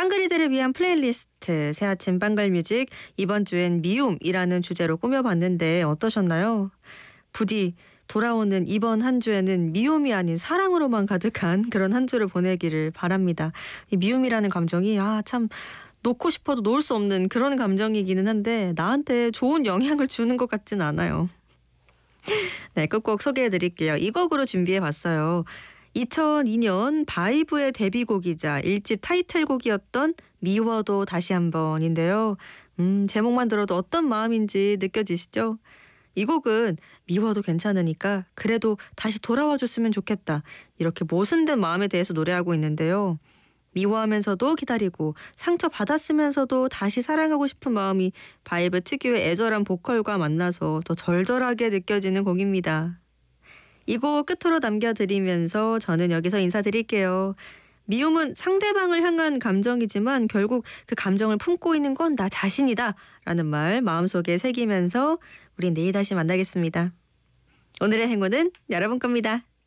빵그리들을 위한 플레이리스트 새아침 빵걸뮤직 이번 주엔 미움이라는 주제로 꾸며봤는데 어떠셨나요? 부디 돌아오는 이번 한 주에는 미움이 아닌 사랑으로만 가득한 그런 한 주를 보내기를 바랍니다. 이 미움이라는 감정이 참 놓고 싶어도 놓을 수 없는 그런 감정이기는 한데 나한테 좋은 영향을 주는 것 같진 않아요. 네, 끝곡 소개해드릴게요. 이 곡으로 준비해봤어요. 2002년 바이브의 데뷔곡이자 1집 타이틀곡이었던 미워도 다시 한번인데요. 제목만 들어도 어떤 마음인지 느껴지시죠? 이 곡은 미워도 괜찮으니까 그래도 다시 돌아와 줬으면 좋겠다. 이렇게 모순된 마음에 대해서 노래하고 있는데요. 미워하면서도 기다리고 상처받았으면서도 다시 사랑하고 싶은 마음이 바이브 특유의 애절한 보컬과 만나서 더 절절하게 느껴지는 곡입니다. 이 곡 끝으로 남겨드리면서 저는 여기서 인사드릴게요. 미움은 상대방을 향한 감정이지만 결국 그 감정을 품고 있는 건 나 자신이다 라는 말 마음속에 새기면서 우린 내일 다시 만나겠습니다. 오늘의 행운은 여러분 겁니다.